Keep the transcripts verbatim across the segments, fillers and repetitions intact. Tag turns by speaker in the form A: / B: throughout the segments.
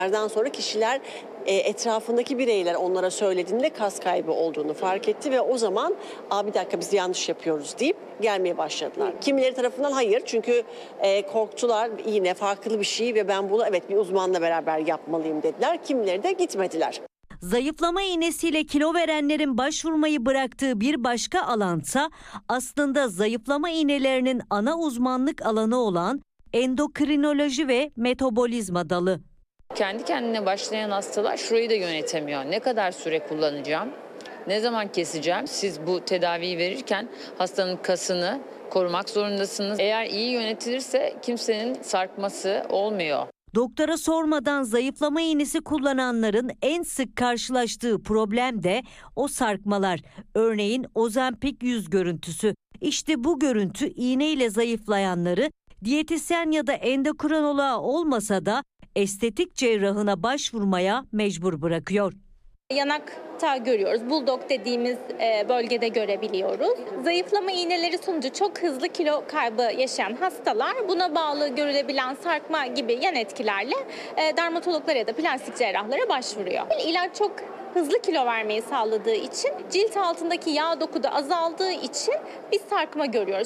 A: Daha sonra kişiler e, etrafındaki bireyler onlara söylediğinde kas kaybı olduğunu fark etti ve o zaman "Aa, bir dakika biz yanlış yapıyoruz" deyip gelmeye başladılar. Kimileri tarafından hayır, çünkü e, korktular, yine farklı bir şey ve ben bunu evet bir uzmanla beraber yapmalıyım dediler. Kimileri de gitmediler.
B: Zayıflama iğnesiyle kilo verenlerin başvurmayı bıraktığı bir başka alansa aslında zayıflama iğnelerinin ana uzmanlık alanı olan endokrinoloji ve metabolizma dalı.
C: Kendi kendine başlayan hastalar şurayı da yönetemiyor. Ne kadar süre kullanacağım? Ne zaman keseceğim? Siz bu tedaviyi verirken hastanın kasını korumak zorundasınız. Eğer iyi yönetilirse kimsenin sarkması olmuyor.
B: Doktora sormadan zayıflama iğnesi kullananların en sık karşılaştığı problem de o sarkmalar. Örneğin Ozempic yüz görüntüsü. İşte bu görüntü iğneyle zayıflayanları diyetisyen ya da endokrinoloğa olmasa da estetik cerrahına başvurmaya mecbur bırakıyor.
D: Yanakta görüyoruz. Bulldog dediğimiz bölgede görebiliyoruz. Zayıflama iğneleri sonucu çok hızlı kilo kaybı yaşayan hastalar buna bağlı görülebilen sarkma gibi yan etkilerle dermatologlara ya da plastik cerrahlara başvuruyor. İlaç çok hızlı kilo vermeyi sağladığı için, cilt altındaki yağ doku da azaldığı için biz sarkma görüyoruz.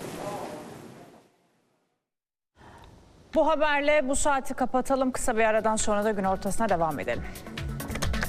E: Bu haberle bu saati kapatalım. Kısa bir aradan sonra da gün ortasına devam edelim.